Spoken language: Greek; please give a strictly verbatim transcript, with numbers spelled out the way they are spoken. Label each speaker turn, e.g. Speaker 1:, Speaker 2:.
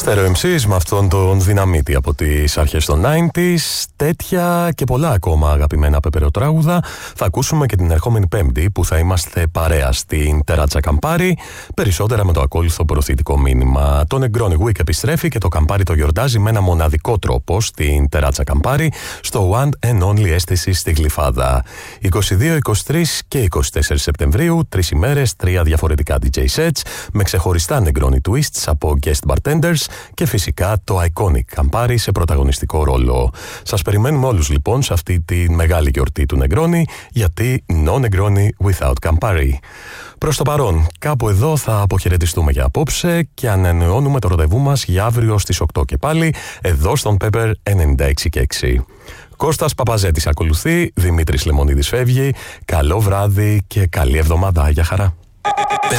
Speaker 1: Stereo εμ σι με αυτόν τον δυναμίτη από τις αρχές των ενενήντα. Τέτοια και πολλά ακόμα αγαπημένα πεπεροτράγουδα θα ακούσουμε και την ερχόμενη Πέμπτη που θα είμαστε παρέα στην Τεράτσα Καμπάρι. Περισσότερα με το ακόλουθο προωθητικό μήνυμα. Το Negroni Week επιστρέφει και το Καμπάρι το γιορτάζει με ένα μοναδικό τρόπο στην Τεράτσα Καμπάρι, στο One and Only Αίσθηση στη Γλυφάδα. είκοσι δύο, είκοσι τρία και είκοσι τέσσερα Σεπτεμβρίου, τρεις ημέρες, τρία διαφορετικά ντι τζέι sets με ξεχωριστά Negroni twists από guest bartenders και φυσικά το iconic Campari σε πρωταγωνιστικό ρόλο. Σας περιμένουμε όλους λοιπόν σε αυτή τη μεγάλη γιορτή του Negroni, γιατί no Negroni without Campari. Προς το παρόν, κάπου εδώ θα αποχαιρετιστούμε για απόψε και ανανεώνουμε το ραντεβού μας για αύριο στις οκτώ και πάλι, εδώ στον Pepper ενενήντα έξι και έξι. Κώστας Παπαζέτης ακολουθεί, Δημήτρης Λεμονίδης φεύγει. Καλό βράδυ και καλή εβδομάδα, για χαρά.